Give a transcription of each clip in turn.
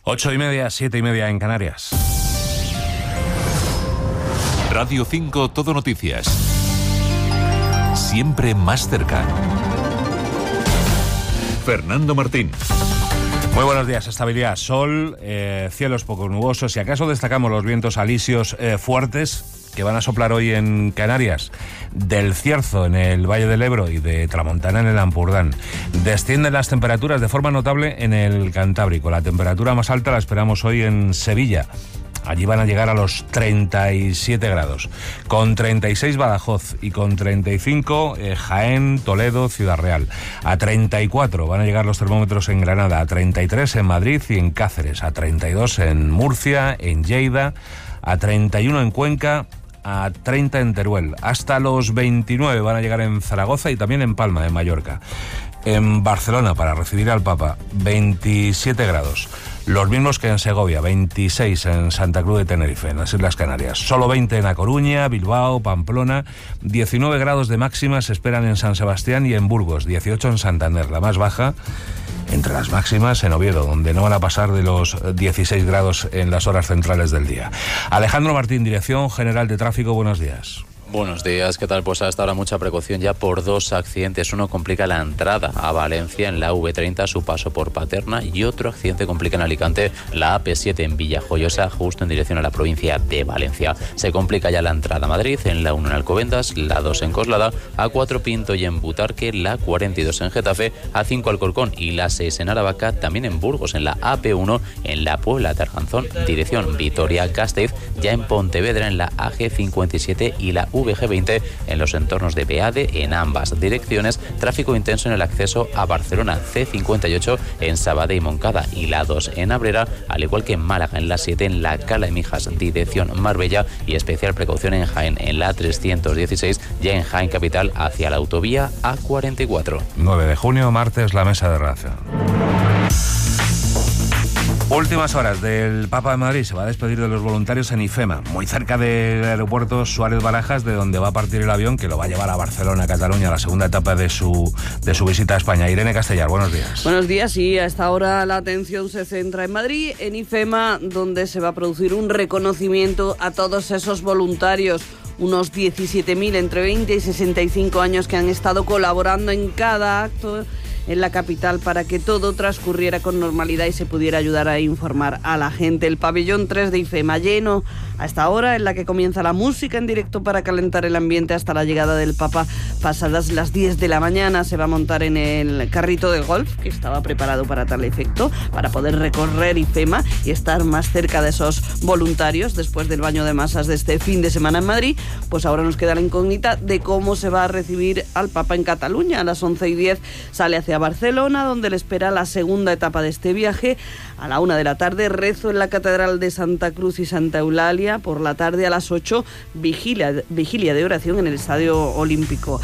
8:30, 7:30 en Canarias. Radio 5 Todo Noticias. Siempre más cerca. Fernando Martín. Muy buenos días. Estabilidad, sol, cielos poco nubosos y acaso destacamos los vientos alisios fuertes que van a soplar hoy en Canarias, del Cierzo en el Valle del Ebro y de Tramontana en el Ampurdán. Descienden las temperaturas de forma notable en el Cantábrico. La temperatura más alta la esperamos hoy en Sevilla. Allí van a llegar a los 37 grados. Con 36 Badajoz y con 35 Jaén, Toledo, Ciudad Real. A 34 van a llegar los termómetros en Granada, a 33 en Madrid y en Cáceres, a 32 en Murcia, en Lleida, a 31 en Cuenca, a 30 en Teruel. Hasta los 29 van a llegar en Zaragoza y también en Palma, en Mallorca. En Barcelona, para recibir al Papa, 27 grados. Los mismos que en Segovia, 26 en Santa Cruz de Tenerife, en las Islas Canarias. Solo 20 en A Coruña, Bilbao, Pamplona. 19 grados de máxima se esperan en San Sebastián y en Burgos. 18 en Santander, la más baja entre las máximas en Oviedo, donde no van a pasar de los 16 grados en las horas centrales del día. Alejandro Martín, Dirección General de Tráfico, buenos días. Buenos días, ¿qué tal? Pues hasta ahora mucha precaución ya por dos accidentes. Uno complica la entrada a Valencia en la V30 a su paso por Paterna y otro accidente complica en Alicante la AP7 en Villajoyosa justo en dirección a la provincia de Valencia. Se complica ya la entrada a Madrid en la 1 en Alcobendas, la 2 en Coslada, A4 Pinto y en Butarque, la 42 en Getafe, A5 Alcorcón y la 6 en Aravaca, también en Burgos en la AP1 en la Puebla de Arganzón, dirección Vitoria-Gasteiz, ya en Pontevedra en la AG57 y la VG20 en los entornos de Beade en ambas direcciones, tráfico intenso en el acceso a Barcelona, C58 en Sabadell y Moncada y la 2 en Abrera, al igual que en Málaga en la 7 en la Cala de Mijas, dirección Marbella y especial precaución en Jaén en la 316, ya en Jaén capital hacia la autovía A44. 9 de junio, martes, la mesa de redacción. Últimas horas del Papa de Madrid. Se va a despedir de los voluntarios en IFEMA, muy cerca del aeropuerto Suárez Barajas, de donde va a partir el avión que lo va a llevar a Barcelona, Cataluña, la segunda etapa de su visita a España. Irene Castellar, buenos días. Buenos días, y a esta hora la atención se centra en Madrid, en IFEMA, donde se va a producir un reconocimiento a todos esos voluntarios, unos 17.000 entre 20 y 65 años que han estado colaborando en cada acto en la capital para que todo transcurriera con normalidad y se pudiera ayudar a informar a la gente. El pabellón 3 de IFEMA lleno a esta hora, en la que comienza la música en directo para calentar el ambiente hasta la llegada del Papa. Pasadas las 10 de la mañana se va a montar en el carrito de golf que estaba preparado para tal efecto, para poder recorrer IFEMA y estar más cerca de esos voluntarios después del baño de masas de este fin de semana en Madrid. Pues ahora nos queda la incógnita de cómo se va a recibir al Papa en Cataluña. A las 11:10 sale hacia Barcelona, donde le espera la segunda etapa de este viaje. A la 1 de la tarde, rezo en la Catedral de Santa Cruz y Santa Eulalia. Por la tarde, a las 8, vigilia de oración en el Estadio Olímpico.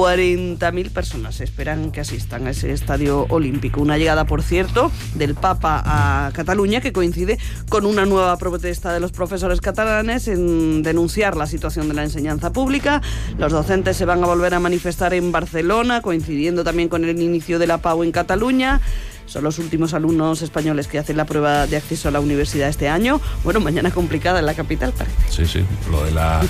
40.000 personas esperan que asistan a ese Estadio Olímpico. Una llegada, por cierto, del Papa a Cataluña que coincide con una nueva protesta de los profesores catalanes en denunciar la situación de la enseñanza pública. Los docentes se van a volver a manifestar en Barcelona, coincidiendo también con el inicio de la PAU en Cataluña. Son los últimos alumnos españoles que hacen la prueba de acceso a la universidad este año. Bueno, mañana complicada en la capital, parece. Sí, lo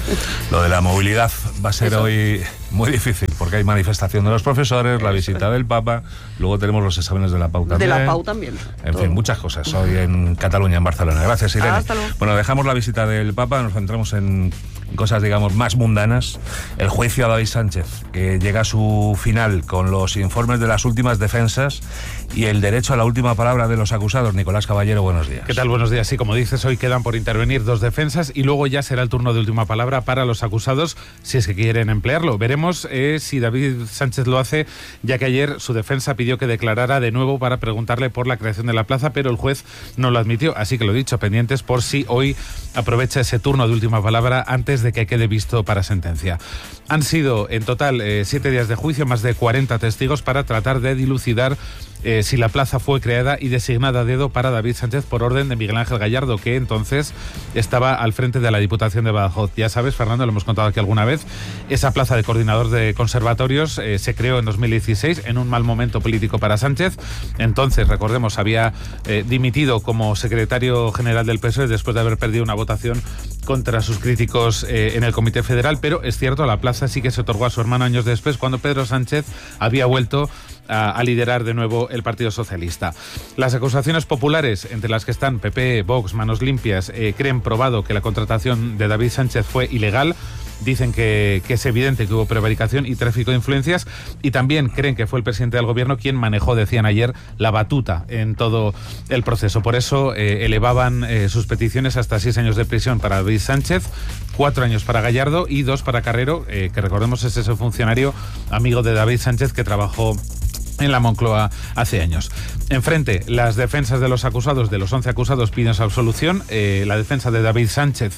de la movilidad va a ser hoy muy difícil, porque hay manifestación de los profesores, la visita del Papa, luego tenemos los exámenes de la PAU también. De la PAU también. En fin, muchas cosas hoy en Cataluña, en Barcelona. Gracias, Irene. Hasta luego. Bueno, dejamos la visita del Papa, nos centramos en cosas, digamos, más mundanas. El juicio a David Sánchez, que llega a su final con los informes de las últimas defensas y el derecho a la última palabra de los acusados. Nicolás Caballero, buenos días. ¿Qué tal? Buenos días. Sí, como dices, hoy quedan por intervenir dos defensas y luego ya será el turno de última palabra para los acusados, si es que quieren emplearlo. Veremos si David Sánchez lo hace, ya que ayer su defensa pidió que declarara de nuevo para preguntarle por la creación de la plaza, pero el juez no lo admitió. Así que lo dicho, pendientes por si hoy aprovecha ese turno de última palabra antes de que quede visto para sentencia. Han sido en total 7 días de juicio, más de 40 testigos para tratar de dilucidar si la plaza fue creada y designada a dedo para David Sánchez por orden de Miguel Ángel Gallardo, que entonces estaba al frente de la Diputación de Badajoz. Ya sabes, Fernando, lo hemos contado aquí alguna vez, esa plaza de coordinador de conservatorios se creó en 2016 en un mal momento político para Sánchez. Entonces, recordemos, había dimitido como secretario general del PSOE después de haber perdido una votación contra sus críticos en el Comité Federal, pero es cierto, la plaza sí que se otorgó a su hermano años después, cuando Pedro Sánchez había vuelto a liderar de nuevo el Partido Socialista. Las acusaciones populares, entre las que están PP, Vox, Manos Limpias, creen probado que la contratación de David Sánchez fue ilegal. Dicen que es evidente que hubo prevaricación y tráfico de influencias, y también creen que fue el presidente del gobierno quien manejó, decían ayer, la batuta en todo el proceso. Por eso elevaban sus peticiones hasta 6 años de prisión para David Sánchez, 4 años para Gallardo y 2 para Carrero, que recordemos es ese funcionario amigo de David Sánchez que trabajó en la Moncloa hace años. Enfrente, las defensas de los acusados, de los 11 acusados, piden su absolución. La defensa de David Sánchez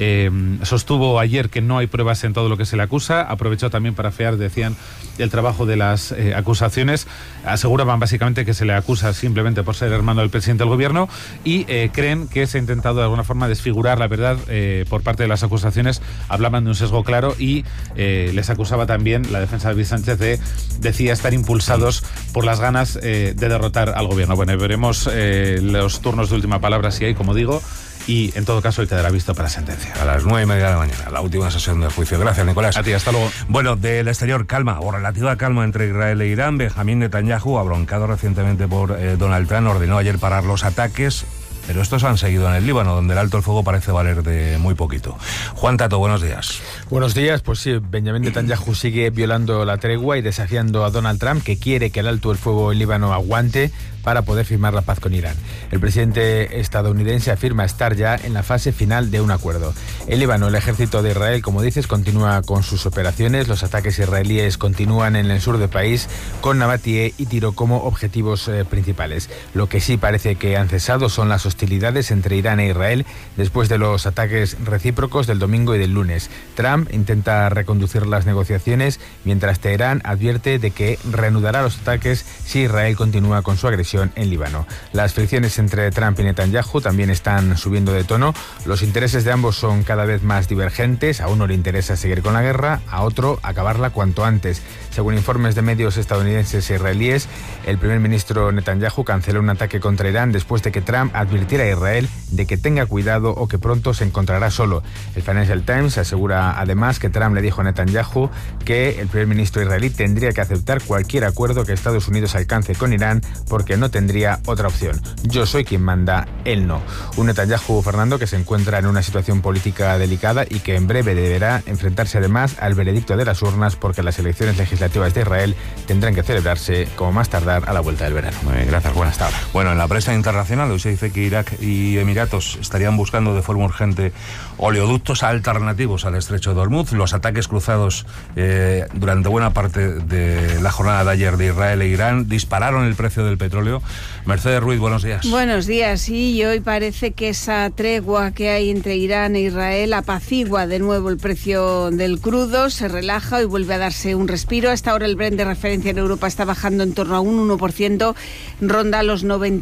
sostuvo ayer que no hay pruebas en todo lo que se le acusa. Aprovechó también para afear, decían, el trabajo de las acusaciones. Aseguraban básicamente que se le acusa simplemente por ser hermano del presidente del gobierno y creen que se ha intentado de alguna forma desfigurar la verdad por parte de las acusaciones. Hablaban de un sesgo claro y les acusaba también la defensa de David Sánchez decía estar impulsados por las ganas de derrotar al gobierno. Bueno, veremos los turnos de última palabra si hay, como digo, y en todo caso hoy quedará visto para sentencia. A las 9:30 de la mañana, la última sesión del juicio. Gracias, Nicolás. A ti, hasta luego. Bueno, del exterior, calma o relativa calma entre Israel e Irán. Benjamín Netanyahu, abroncado recientemente por Donald Trump, ordenó ayer parar los ataques, pero estos han seguido en el Líbano, donde el alto el fuego parece valer de muy poquito. Juan Tato, buenos días. Buenos días. Pues sí, Benjamín Netanyahu sigue violando la tregua y desafiando a Donald Trump, que quiere que el alto el fuego en Líbano aguante para poder firmar la paz con Irán. El presidente estadounidense afirma estar ya en la fase final de un acuerdo. En Líbano, el ejército de Israel, como dices, continúa con sus operaciones. Los ataques israelíes continúan en el sur del país, con Nabatie y Tiro como objetivos principales. Lo que sí parece que han cesado son las hostilidades entre Irán e Israel después de los ataques recíprocos del domingo y del lunes. Trump intenta reconducir las negociaciones, mientras Teherán advierte de que reanudará los ataques si Israel continúa con su agresión en Líbano. Las fricciones entre Trump y Netanyahu también están subiendo de tono. Los intereses de ambos son cada vez más divergentes. A uno le interesa seguir con la guerra, a otro acabarla cuanto antes. Según informes de medios estadounidenses e israelíes, el primer ministro Netanyahu canceló un ataque contra Irán después de que Trump advirtiera a Israel de que tenga cuidado o que pronto se encontrará solo. El Financial Times asegura además que Trump le dijo a Netanyahu que el primer ministro israelí tendría que aceptar cualquier acuerdo que Estados Unidos alcance con Irán porque no tendría otra opción. Yo soy quien manda, él no. Un Netanyahu, Fernando, que se encuentra en una situación política delicada y que en breve deberá enfrentarse además al veredicto de las urnas porque las elecciones legislativas de Israel tendrán que celebrarse como más tardar a la vuelta del verano. Muy bien, gracias, buenas tardes. Bueno, en la prensa internacional hoy se dice que Irak y Emiratos estarían buscando de forma urgente oleoductos alternativos al estrecho de Hormuz. Los ataques cruzados durante buena parte de la jornada de ayer de Israel e Irán dispararon el precio del petróleo. Mercedes Ruiz, buenos días. Buenos días, sí, y hoy parece que esa tregua que hay entre Irán e Israel apacigua de nuevo el precio del crudo, se relaja y vuelve a darse un respiro. Hasta ahora el Brent de referencia en Europa está bajando en torno a un 1%, ronda los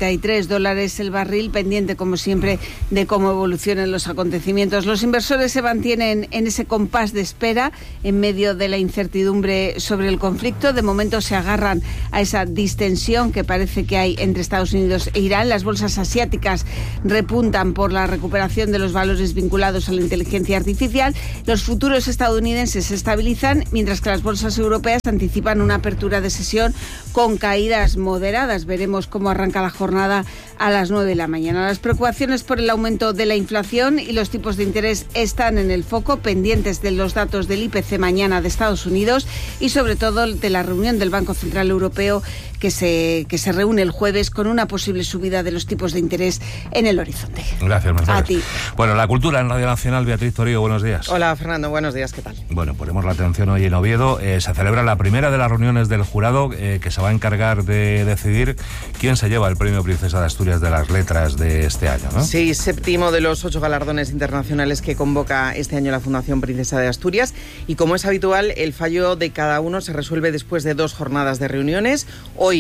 $93 el barril, pendiente como siempre de cómo evolucionan los acontecimientos. Los inversores se mantienen en ese compás de espera en medio de la incertidumbre sobre el conflicto. De momento se agarran a esa distensión que parece que hay entre Estados Unidos e Irán. Las bolsas asiáticas repuntan por la recuperación de los valores vinculados a la inteligencia artificial. Los futuros estadounidenses se estabilizan, mientras que las bolsas europeas anticipan una apertura de sesión con caídas moderadas. Veremos cómo arranca la jornada a las 9 de la mañana. Las preocupaciones por el aumento de la inflación y los tipos de interés están en el foco, pendientes de los datos del IPC mañana de Estados Unidos y sobre todo de la reunión del Banco Central Europeo que se reúne el jueves con una posible subida de los tipos de interés en el horizonte. Gracias, Mercedes. A ti. Bueno, la cultura en Radio Nacional, Beatriz Torío, buenos días. Hola, Fernando, buenos días, ¿qué tal? Bueno, ponemos la atención hoy en Oviedo. Se celebra la primera de las reuniones del jurado que se va a encargar de decidir quién se lleva el Premio Princesa de Asturias de las Letras de este año, ¿no? Sí, 7º de los 8 galardones internacionales que convoca este año la Fundación Princesa de Asturias, y como es habitual, el fallo de cada uno se resuelve después de 2 jornadas de reuniones. Hoy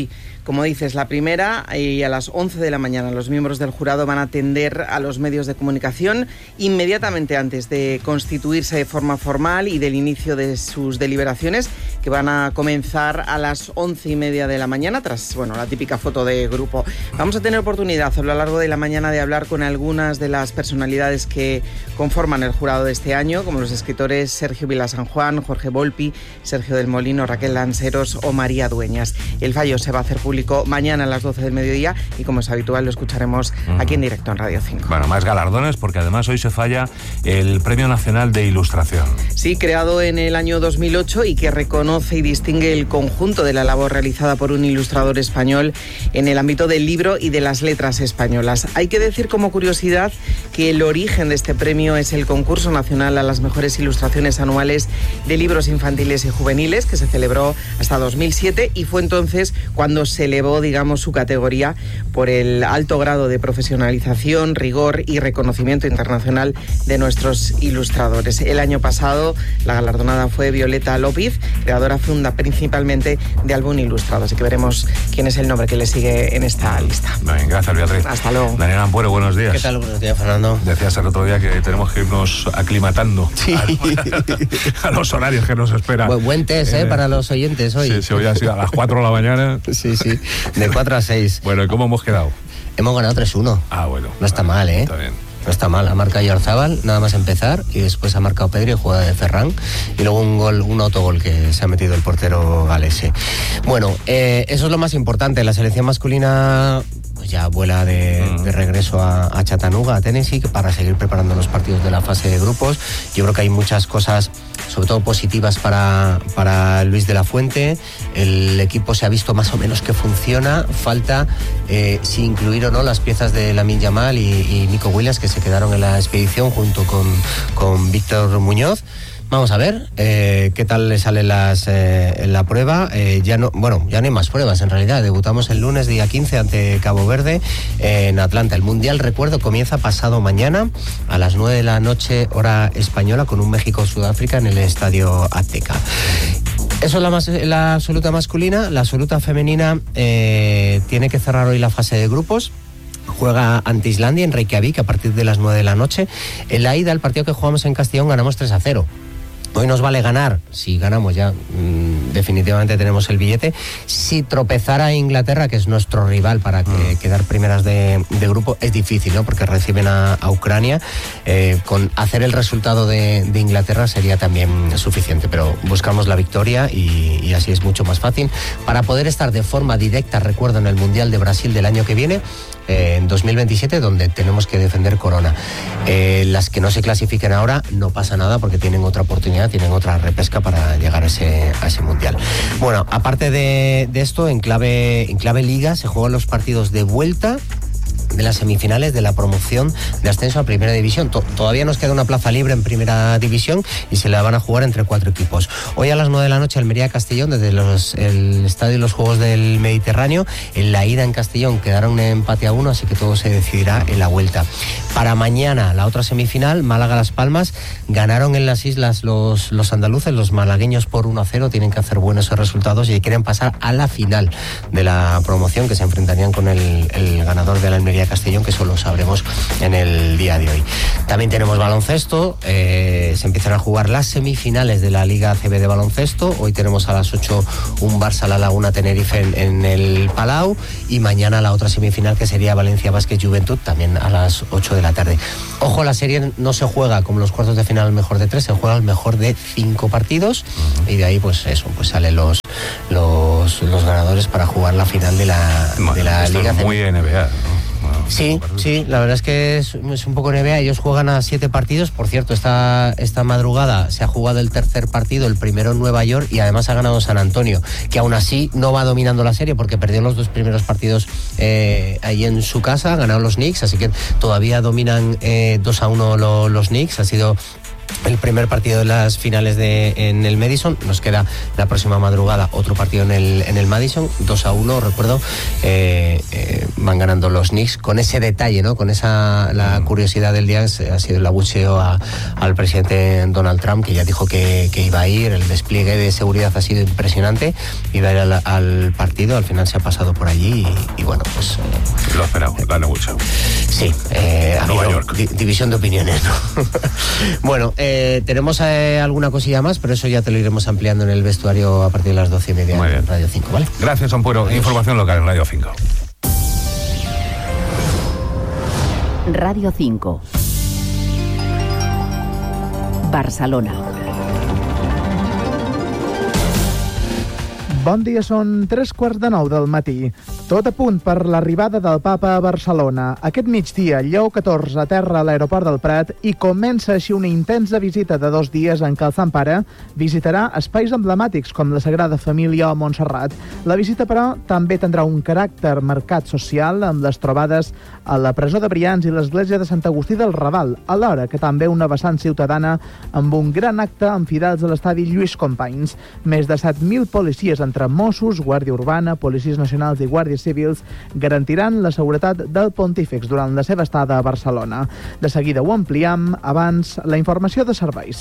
Como dices, la primera, y a las 11 de la mañana los miembros del jurado van a atender a los medios de comunicación inmediatamente antes de constituirse de forma formal y del inicio de sus deliberaciones, que van a comenzar a las 11:30 de la mañana, tras la típica foto de grupo. Vamos a tener oportunidad a lo largo de la mañana de hablar con algunas de las personalidades que conforman el jurado de este año, como los escritores Sergio Vila San Juan, Jorge Volpi, Sergio del Molino, Raquel Lanceros o María Dueñas. El fallo se va a hacer público mañana a las 12 del mediodía y, como es habitual, lo escucharemos aquí en directo en Radio 5. Bueno, más galardones, porque además hoy se falla el Premio Nacional de Ilustración. Sí, creado en el año 2008 y que reconoce y distingue el conjunto de la labor realizada por un ilustrador español en el ámbito del libro y de las letras españolas. Hay que decir como curiosidad que el origen de este premio es el concurso nacional a las mejores ilustraciones anuales de libros infantiles y juveniles, que se celebró hasta 2007 y fue entonces cuando se elevó, su categoría por el alto grado de profesionalización, rigor y reconocimiento internacional de nuestros ilustradores. El año pasado la galardonada fue Violeta López, creadora funda principalmente de Álbum Ilustrado, así que veremos quién es el nombre que le sigue en esta lista. Bien, gracias, Beatriz. Hasta luego. Daniel Ampuero, buenos días. ¿Qué tal? Buenos días, Fernando. Decías el otro día que tenemos que irnos aclimatando a los horarios que nos esperan. Buen test, para los oyentes hoy. Sí, hoy ha sido a las 4 de la mañana. Sí, de 4 a 6. Bueno, ¿y cómo hemos quedado? Hemos ganado 3-1. Ah, bueno. No está mal, ¿eh? Está bien. No está mal, ha marcado Yarzábal, nada más empezar, y después ha marcado Pedri, jugada de Ferran, y luego un autogol que se ha metido el portero galese. Bueno, eso es lo más importante. La selección masculina pues ya vuela de regreso a Chattanooga, a Tennessee, para seguir preparando los partidos de la fase de grupos. Yo creo que hay muchas cosas, sobre todo positivas, para Luis de la Fuente. El equipo se ha visto más o menos que funciona. Falta si incluir o no las piezas de Lamine Yamal y Nico Williams, que se quedaron en la expedición junto con Víctor Muñoz. Vamos a ver qué tal le salen en la prueba. Ya no hay más pruebas en realidad. Debutamos el lunes, día 15, ante Cabo Verde en Atlanta. El Mundial, recuerdo, comienza pasado mañana a las 9 de la noche, hora española, con un México-Sudáfrica en el Estadio Azteca. Eso es la absoluta masculina. La absoluta femenina tiene que cerrar hoy la fase de grupos. Juega ante Islandia en Reykjavik a partir de las 9 de la noche. En la ida, el partido que jugamos en Castellón, ganamos 3-0. Hoy nos vale ganar. Si ganamos ya definitivamente tenemos el billete. Si tropezara Inglaterra, que es nuestro rival para quedar primeras de grupo, es difícil, ¿no? Porque reciben a Ucrania. Con hacer el resultado de Inglaterra sería también suficiente, pero buscamos la victoria y así es mucho más fácil para poder estar de forma directa, recuerdo, en el Mundial de Brasil del año que viene, en 2027, donde tenemos que defender corona. Las que no se clasifiquen ahora no pasa nada, porque tienen otra oportunidad, tienen otra repesca para llegar a ese Mundial. Bueno, aparte de esto, en clave Liga se juegan los partidos de vuelta de las semifinales de la promoción de ascenso a Primera División. Todavía nos queda una plaza libre en Primera División y se la van a jugar entre 4 equipos. Hoy a las 9 de la noche, Almería-Castellón, desde el Estadio y los Juegos del Mediterráneo. En la ida en Castellón quedaron un empate a 1, así que todo se decidirá en la vuelta. Para mañana, la otra semifinal, Málaga-Las Palmas. Ganaron en las islas los andaluces, los malagueños, por 1-0. Tienen que hacer buenos resultados y quieren pasar a la final de la promoción, que se enfrentarían con el ganador de la Almería-Castellón, que eso lo sabremos en el día de hoy. También tenemos baloncesto. Se empiezan a jugar las semifinales de la Liga ACB de baloncesto. Hoy tenemos a las 8 un Barça-La Laguna-Tenerife en el Palau, y mañana la otra semifinal, que sería Valencia Basket-Juventud, también a las 8 de la tarde. Ojo, la serie no se juega como los cuartos de final al mejor de 3, se juega al mejor de 5 partidos, y de ahí pues salen los ganadores para jugar la final de la Liga ACB. Muy NBA, ¿no? Sí, la verdad es que es un poco NBA. Ellos juegan a 7 partidos. Por cierto, esta madrugada se ha jugado el tercer partido, el primero en Nueva York, y además ha ganado San Antonio, que aún así no va dominando la serie porque perdió los 2 primeros partidos ahí en su casa. Ganaron los Knicks, así que todavía dominan 2-1 los Knicks. Ha sido el primer partido de las finales en el Madison. Nos queda la próxima madrugada otro partido en el Madison, 2-1, recuerdo. Van ganando los Knicks. Con ese detalle, ¿no? Con la curiosidad del día ha sido el abucheo al presidente Donald Trump, que ya dijo que iba a ir. El despliegue de seguridad ha sido impresionante. Iba a ir al partido, al final se ha pasado por allí y bueno, pues... Lo esperamos, la han abucheado. Sí, Nueva York. División de opiniones, ¿no? Bueno, tenemos alguna cosilla más, pero eso ya te lo iremos ampliando en el vestuario a partir de las 12:30 en Radio 5, ¿vale? Gracias, Ampuero. Información local en Radio 5. Radio 5. Barcelona. Bon dia, són 3:45 del matí. Tot a punt per l'arribada del Papa a Barcelona. Aquest migdia, Lleó XIV aterra a l'aeroport del Prat i comença així una intensa visita de 2 dies en què el Sant Pare visitarà espais emblemàtics com la Sagrada Família o Montserrat. La visita, però, també tindrà un caràcter marcat social amb les trobades a la presó de Brians i l'església de Sant Agustí del Raval, alhora que també una vessant ciutadana amb un gran acte amb fidels a l'estadi Lluís Companys. Més de 7.000 policies entre Mossos, Guàrdia Urbana, policies nacionals i guàrdies civils garantiran la seguretat del pontífex durant la seva estada a Barcelona. De seguida ho ampliem, abans la informació de serveis.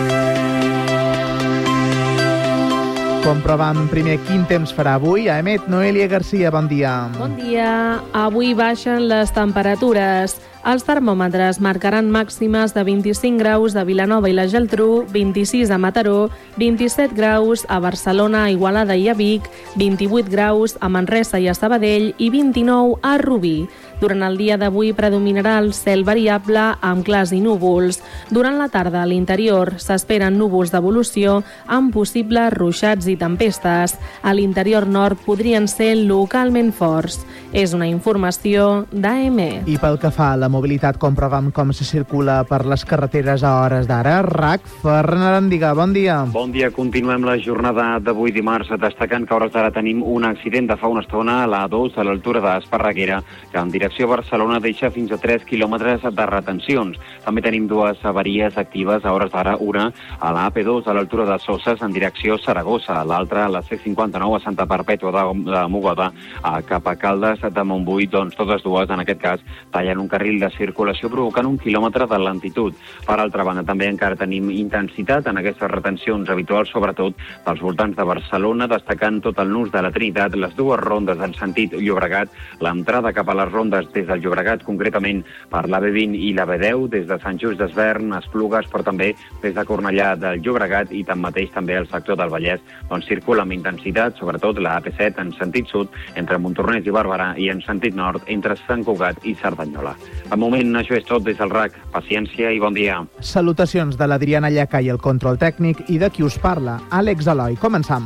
Comprovant primer quin temps farà avui. A Emet, Noelia Garcia, bon dia. Bon dia. Avui baixen les temperatures. Els termòmetres marcaran màximes de 25 graus a Vilanova i la Geltrú, 26 a Mataró, 27 graus a Barcelona, Igualada i a Vic, 28 graus a Manresa i a Sabadell i 29 a Rubí. Durant el dia d'avui predominarà el cel variable amb clars i núvols. Durant la tarda a l'interior s'esperen núvols d'evolució amb possibles ruixats i tempestes. A l'interior nord podrien ser localment forts. És una informació d'AEME. I pel que fa a la mobilitat, comprovem com se circula per les carreteres a hores d'ara. RAC, Ferran Arandiga, bon dia. Bon dia, continuem la jornada d'avui dimarts, destacant que a hores d'ara tenim un accident de fa una estona a l'A2 a l'altura d'Esparreguera, que en direcció a Barcelona deixa fins a 3 quilòmetres de retencions. També tenim 2 avaries actives a hores d'ara, una a la AP2 a l'altura de Soses en direcció a Saragossa, l'altra a la C59 a Santa Perpètua de Mogoda cap a Caldes de Montbui. Doncs totes dues, en aquest cas, tallen un carril de circulació provocant 1 quilòmetre de lentitud. Per altra banda, també encara tenim intensitat en aquestes retencions habituals, sobretot pels voltants de Barcelona, destacant tot el nus de la Trinitat, les 2 rondes en sentit Llobregat, l'entrada cap a les rondes des del Llobregat, concretament per la B20 i la B10, des de Sant Just d'Esvern, Esplugues, però també des de Cornellà del Llobregat i tanmateix també el sector del Vallès, on circula amb intensitat, sobretot la AP7 en sentit sud, entre Montornès i Barberà, i en sentit nord, entre Sant Cugat i Cerdanyola. De moment, això és tot des del RAC. Paciència i bon dia. Salutacions de l'Adriana Llaca i el control tècnic i de qui us parla, Àlex Eloi. Començam.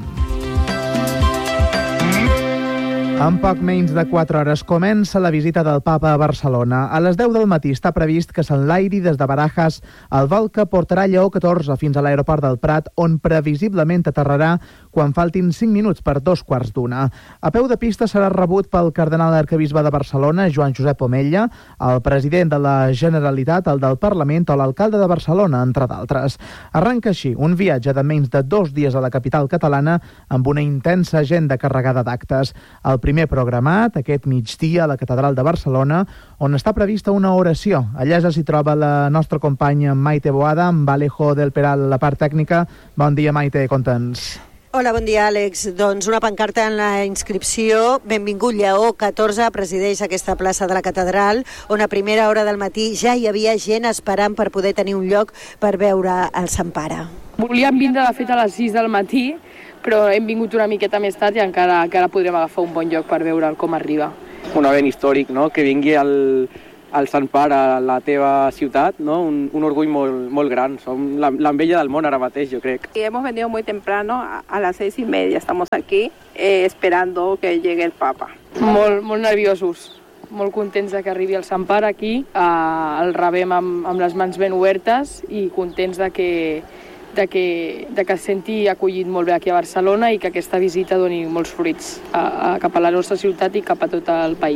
En poc menys de 4 hores comença la visita del Papa a Barcelona. A les 10 del matí està previst que s'enlairi des de Barajas el vol que portarà Lleó XIV fins a l'aeroport del Prat, on previsiblement aterrarà quan faltin 5 minuts per 2:15. A peu de pista serà rebut pel cardenal arquebisbe de Barcelona, Joan Josep Omella, el president de la Generalitat, el del Parlament o l'alcalde de Barcelona, entre d'altres. Arranca així un viatge de menys de 2 dies a la capital catalana amb una intensa agenda carregada d'actes. El primer programat, aquest migdia, a la Catedral de Barcelona, on està prevista una oració. Allà ja s'hi troba la nostra companya Maite Boada, amb Alejo del Peral a la part tècnica. Bon dia, Maite, conta'ns. Hola, bon dia, Àlex. Doncs una pancarta en la inscripció. Benvingut Lleó XIV presideix aquesta plaça de la Catedral, on a primera hora del matí ja hi havia gent esperant per poder tenir un lloc per veure el Sant Pare. Volíem vindre, de fet, a les 6 del matí, però hem vingut una miqueta més tard i encara podrem agafar un bon lloc per veure'l com arriba. Un event històric, no?, que vingui el Sant Pare a la teva ciutat, no?, un orgull molt gran. Som l'enveja del món ara mateix, jo crec. Hemos venido muy temprano, a las 6:30 estamos aquí, esperando que llegue el Papa. Molt nerviosos, molt contents de que arribi el Sant Pare aquí, el rebem amb les mans ben obertes i contents de que es senti acollit molt bé aquí a Barcelona i que aquesta visita doni molts fruits cap a la nostra ciutat i cap a tot el país.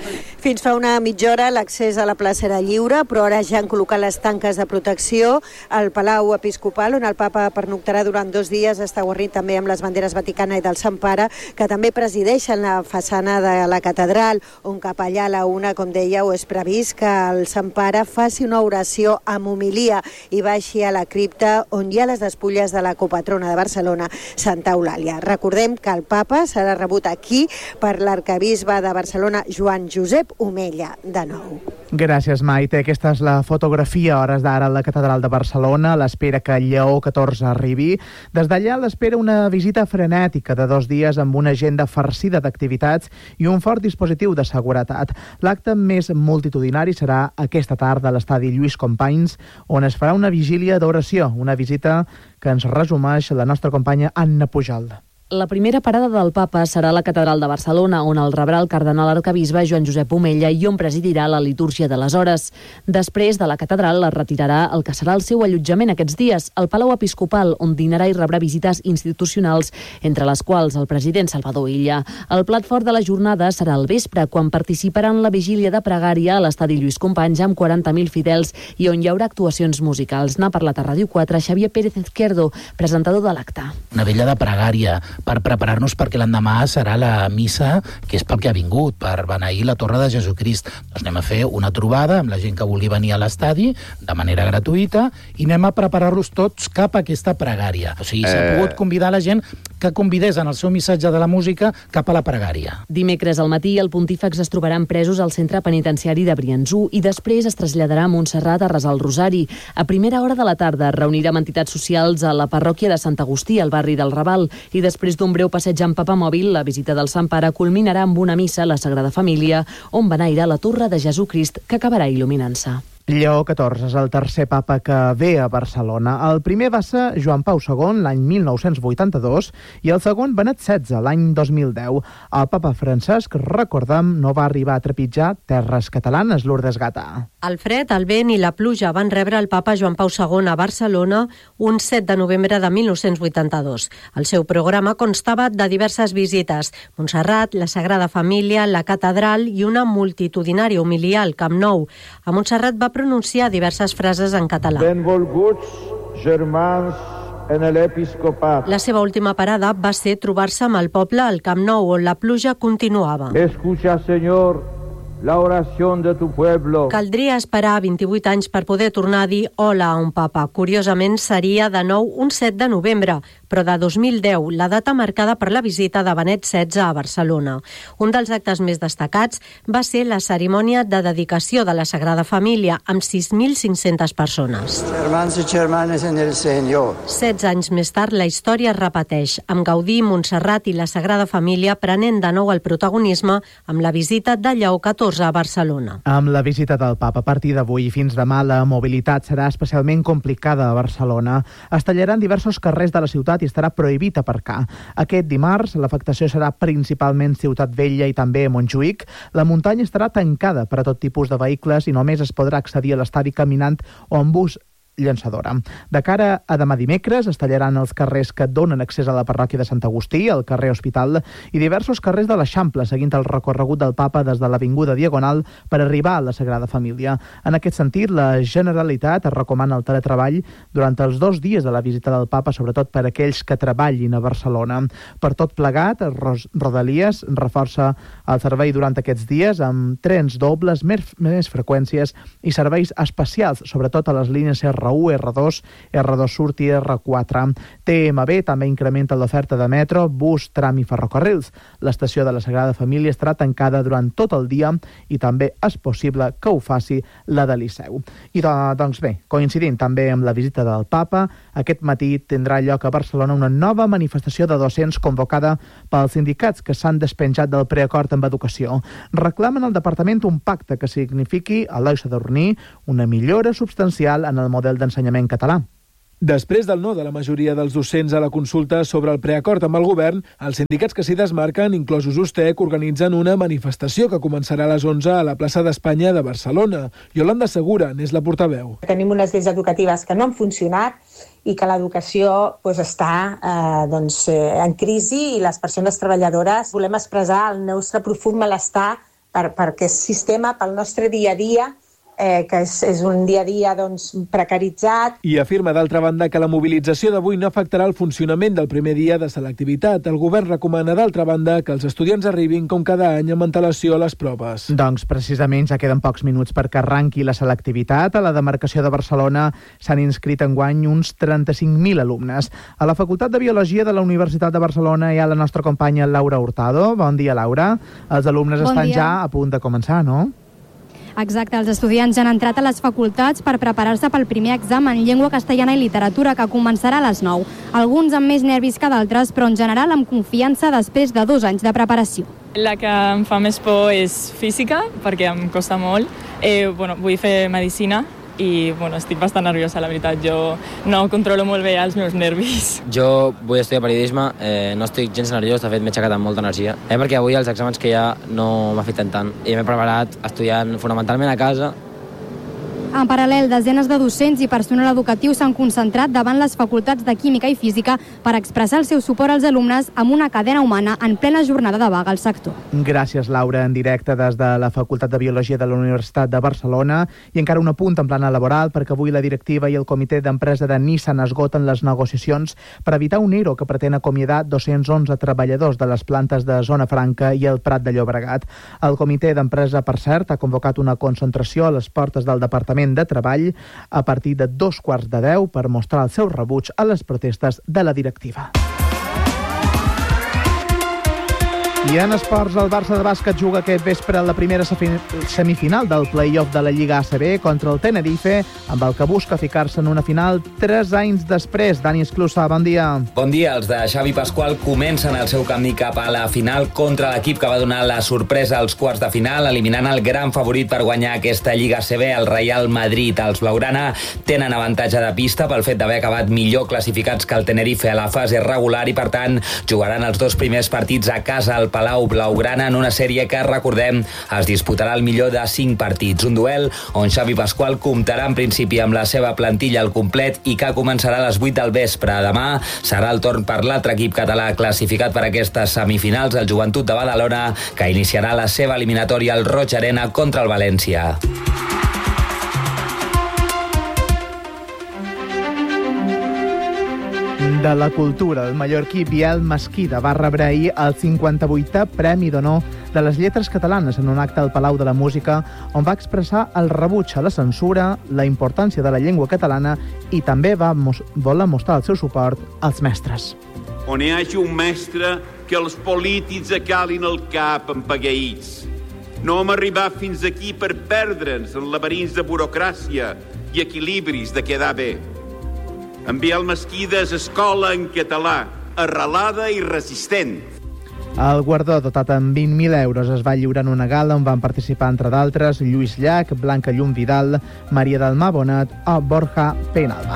Fins fa una mitja hora l'accés a la plaça era lliure, però ara ja han col·locat les tanques de protecció. El Palau Episcopal, on el papa pernoctarà durant 2 dies, està guarnit també amb les banderes vaticana i del Sant Pare, que també presideixen la façana de la catedral, on cap allà a la una, com dèieu, és previst que el Sant Pare faci una oració amb homilia i baixi a la cripta on hi ha les despulles de la copatrona de Barcelona, Santa Eulàlia. Recordem que el papa serà rebut aquí per l'arcabisbe de Barcelona, Joan Josep Omella, de nou. Gràcies, Maite. Aquesta és la fotografia a hores d'ara a la Catedral de Barcelona, a l'espera que Lleó XIV arribi. Des d'allà l'espera una visita frenètica de 2 dies amb una agenda farcida d'activitats i un fort dispositiu de seguretat. L'acte més multitudinari serà aquesta tarda a l'estadi Lluís Companys, on es farà una vigília d'oració, una visita que ens resumeix la nostra companya Anna Pujol. La primera parada del papa serà a la Catedral de Barcelona, on el rebrà el cardenal arcabisbe Joan Josep Omella i on presidirà la litúrgia de les hores. Després de la catedral es retirarà el que serà el seu allotjament aquests dies, el Palau Episcopal, on dinarà i rebrà visites institucionals, entre les quals el president Salvador Illa. El plat fort de la jornada serà al vespre, quan participarà en la vigília de pregària a l'estadi Lluís Companys amb 40.000 fidels i on hi haurà actuacions musicals. N'ha parlat a Ràdio 4 Xavier Pérez Izquierdo, presentador de l'acte. Una vella de pregària per preparar-nos perquè l'endemà serà la missa, que és pel que ha vingut, per beneir la Torre de Jesucrist. Doncs anem a fer una trobada amb la gent que vulgui venir a l'estadi de manera gratuïta i anem a preparar-los tots cap a aquesta pregària. O sigui, s'ha pogut convidar la gent que convidés en el seu missatge de la música cap a la pregària. Dimecres al matí el pontífex es trobaran presos al centre penitenciari de Briançó i després es traslladarà a Montserrat a resar el rosari. A primera hora de la tarda reunirà amb entitats socials a la parròquia de Sant Agustí, al barri del Raval, i després d'un breu passeig amb papamòbil, la visita del Sant Pare culminarà amb una missa a la Sagrada Família, on beneirà la Torre de Jesucrist, que acabarà il·luminant-se. Lleó XIV és el tercer papa que ve a Barcelona. El primer va ser Joan Pau II l'any 1982 i el segon Benet XVI l'any 2010. El papa Francesc, recordem, no va arribar a trepitjar terres catalanes, Lourdes Gata. El fred, el vent i la pluja van rebre el papa Joan Pau II a Barcelona un 7 de novembre de 1982. El seu programa constava de diverses visites: Montserrat, la Sagrada Família, la Catedral i una multitudinària homilia al Camp Nou. A Montserrat va pronunciar diverses frases en català. Benvolguts germans en l'episcopat. La seva última parada va ser trobar-se amb el poble al Camp Nou, on la pluja continuava. Escucha, Senyor, la oració de tu pueblo. Caldria esperar 28 anys per poder tornar a dir hola a un papa. Curiosament, seria de nou un 7 de novembre, però de 2010, la data marcada per la visita de Benet XVI a Barcelona. Un dels actes més destacats va ser la cerimònia de dedicació de la Sagrada Família, amb 6.500 persones. Germans i germanes en el Senyor. 16 anys més tard, la història es repeteix, amb Gaudí, Montserrat i la Sagrada Família prenent de nou el protagonisme amb la visita de Lleó XIV a Barcelona. Amb la visita del papa a partir d'avui fins demà, la mobilitat serà especialment complicada a Barcelona. Es tallaran diversos carrers de la ciutat i estarà prohibit aparcar. Aquest dimarts l'afectació serà principalment Ciutat Vella i també Montjuïc. La muntanya estarà tancada per a tot tipus de vehicles i només es podrà accedir a l'estadi caminant o amb bus llançadora. De cara a demà dimecres es tallaran els carrers que donen accés a la parròquia de Sant Agustí, el carrer Hospital i diversos carrers de l'Eixample, seguint el recorregut del papa des de l'Avinguda Diagonal per arribar a la Sagrada Família. En aquest sentit, la Generalitat recomana el teletreball durant els 2 dies de la visita del papa, sobretot per aquells que treballin a Barcelona. Per tot plegat, Rodalies reforça el servei durant aquests dies amb trens dobles, més freqüències i serveis especials, sobretot a les línies R1, R2, R2 Surt i R4. TMB també incrementa l'oferta de metro, bus, tram i ferrocarrils. L'estació de la Sagrada Família estarà tancada durant tot el dia i també és possible que ho faci la de Liceu. I doncs bé, coincidint també amb la visita del papa, aquest matí tindrà lloc a Barcelona una nova manifestació de docents convocada pels sindicats que s'han despenjat del preacord amb educació. Reclamen al departament un pacte que signifiqui, a Eloi Sadurní, una millora substancial en el model d'ensenyament català. Després del no de la majoria dels docents a la consulta sobre el preacord amb el govern, els sindicats que s'hi desmarquen, inclosos USTEC, organitzen una manifestació que començarà a les 11 a la plaça d'Espanya de Barcelona. Yolanda Segura n'és la portaveu. Tenim unes lleis educatives que no han funcionat i que l'educació està en crisi i les persones treballadores volem expressar el nostre profund malestar per aquest sistema, pel nostre dia a dia, que és un dia a dia precaritzat. I afirma, d'altra banda, que la mobilització d'avui no afectarà el funcionament del primer dia de selectivitat. El govern recomana, d'altra banda, que els estudiants arribin com cada any amb antelació a les proves. Doncs precisament ja queden pocs minuts perquè arranqui la selectivitat. A la demarcació de Barcelona s'han inscrit enguany uns 35.000 alumnes. A la Facultat de Biologia de la Universitat de Barcelona hi ha la nostra companya Laura Hurtado. Bon dia, Laura. Els alumnes estan ja a punt de començar, no? Exacte, els estudiants ja han entrat a les facultats per preparar-se pel primer examen Llengua Castellana i Literatura, que començarà a les 9. Alguns amb més nervis que d'altres, però en general amb confiança després de 2 anys de preparació. La que em fa més por és física, perquè em costa molt. Vull fer medicina i estic bastant nerviosa, la veritat. Jo no controlo molt bé els meus nervis. Jo vull estudiar periodisme, no estic gens nerviós, de fet m'he aixecat amb molta energia. Perquè avui els exàmens que hi ha no m'afecten tant i m'he preparat estudiant fonamentalment a casa. En paral·lel, desenes de docents i personal educatiu s'han concentrat davant les facultats de Química i Física per expressar el seu suport als alumnes amb una cadena humana en plena jornada de vaga al sector. Gràcies, Laura, en directe des de la Facultat de Biologia de la Universitat de Barcelona. I encara un apunt en plana laboral, perquè avui la directiva i el comitè d'empresa de Nissan esgoten les negociacions per evitar un ERO que pretén acomiadar 211 treballadors de les plantes de Zona Franca i el Prat de Llobregat. El comitè d'empresa, per cert, ha convocat una concentració a les portes del Departament de Treball a partir de 9:45 per mostrar el seu rebuig a les protestes de la directiva. I en esports, el Barça de bàsquet juga aquest vespre a la primera semifinal del play-off de la Lliga ACB contra el Tenerife, amb el que busca ficar-se en una final 3 anys després. Dani Esclusa, bon dia. Bon dia. Els de Xavi Pasqual comencen el seu camí cap a la final contra l'equip que va donar la sorpresa als quarts de final, eliminant el gran favorit per guanyar aquesta Lliga ACB, el Real Madrid. Els blaugrana tenen avantatge de pista pel fet d'haver acabat millor classificats que el Tenerife a la fase regular i, per tant, jugaran els 2 primers partits a casa al Palau Blaugrana en una sèrie que, recordem, es disputarà el millor de 5 partits. Un duel on Xavi Pasqual comptarà en principi amb la seva plantilla al complet i que començarà a les 8 del vespre. Demà serà el torn per l'altre equip català classificat per aquestes semifinals, el Joventut de Badalona, que iniciarà la seva eliminatòria al Roig Arena contra el València. De la cultura, el mallorquí Biel Mesquida va rebre ahir el 58è Premi d'Honor de les Lletres Catalanes en un acte al Palau de la Música on va expressar el rebuig a la censura, la importància de la llengua catalana i també va voler mostrar el seu suport als mestres. On hi hagi un mestre que els polítics acalin el cap empagueïts. No hem arribat fins aquí per perdre'ns en laberints de burocràcia i equilibris de quedar bé. En Biel Mesquida és escola en català, arrelada i resistent. El guardó, dotat amb 20.000 euros, es va lliurar en una gala on van participar, entre d'altres, Lluís Llach, Blanca Llum Vidal, Maria del Mar Bonat o Borja Penalba.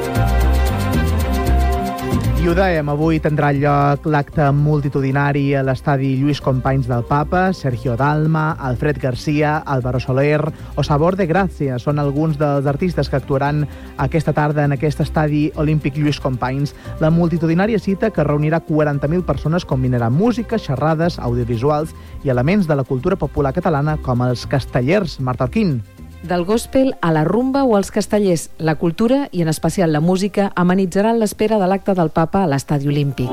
I ho dèiem, avui tindrà lloc l'acte multitudinari a l'estadi Lluís Companys del Papa. Sergio Dalma, Alfred Garcia, Álvaro Soler o Sabor de Gràcia són alguns dels artistes que actuaran aquesta tarda en aquest estadi olímpic Lluís Companys. La multitudinària cita, que reunirà 40.000 persones, combinarà música, xerrades, audiovisuals i elements de la cultura popular catalana com els castellers. Marta Arquín. Del gospel a la rumba o als castellers, la cultura i en especial la música amenitzaran l'espera de l'acte del Papa a l'estadi olímpic.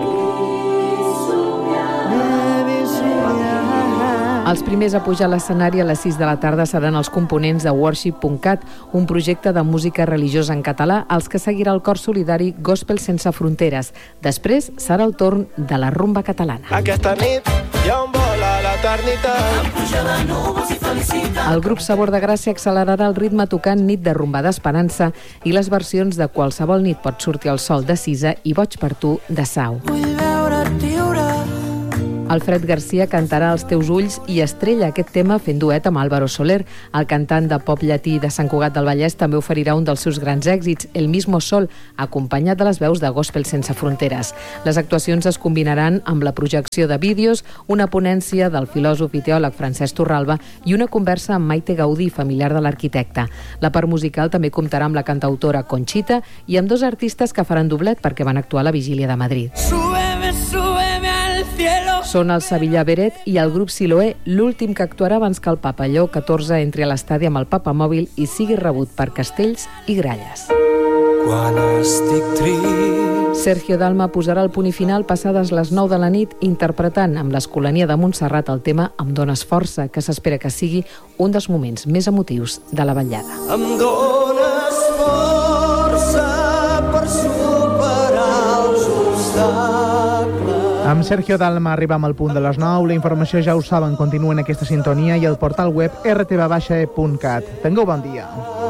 Els primers a pujar a l'escenari a les 6 de la tarda seran els components de Worship.cat, un projecte de música religiosa en català, als que seguirà el cor solidari Gospel Sense Fronteres. Després serà el torn de la rumba catalana. Aquesta nit hi ha un vol a l'eternitat. El grup Sabor de Gràcia accelerarà el ritme tocant Nit de rumba d'Esperança i les versions de Qualsevol nit pot sortir el sol de Sisa i Boig per tu de Sau. Vull veure't viure. Alfred Garcia cantarà Els teus ulls i estrella aquest tema fent duet amb Álvaro Soler. El cantant de pop llatí de Sant Cugat del Vallès també oferirà un dels seus grans èxits, El mismo sol, acompanyat de les veus de Gospel Sense Fronteres. Les actuacions es combinaran amb la projecció de vídeos, una ponència del filòsof i teòleg Francesc Torralba i una conversa amb Maite Gaudí, familiar de l'arquitecte. La part musical també comptarà amb la cantautora Conxita i amb 2 artistes que faran doblet perquè van actuar a la Vigília de Madrid. Súbeme al Són el Sevillà Beret i el grup Siloé, l'últim que actuarà abans que el papa Lleó XIV entri a l'estadi amb el papamòbil i sigui rebut per castells i gralles. Quan estic trist. Sergio Dalma posarà el punt i final passades les 9 de la nit interpretant amb l'Escolania de Montserrat el tema Em dones força, que s'espera que sigui un dels moments més emotius de la vetllada. Em dones força per superar els obstacles. Amb Sergio Dalma arribam al punt de les 9. La informació, ja ho saben, continua en aquesta sintonia i al portal web rtv-e.cat. Tingueu bon dia.